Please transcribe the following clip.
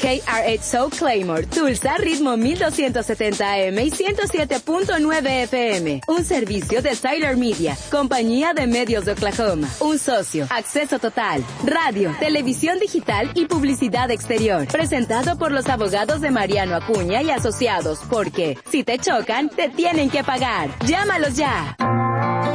KRH Soul Claymore, Tulsa, ritmo 1270 AM y 107.9 FM. Un servicio de Tyler Media, compañía de medios de Oklahoma. Un socio, acceso total, radio, televisión digital y publicidad exterior. Presentado por los abogados de Mariano Acuña y Asociados, porque si te chocan, te tienen que pagar. Llámalos ya.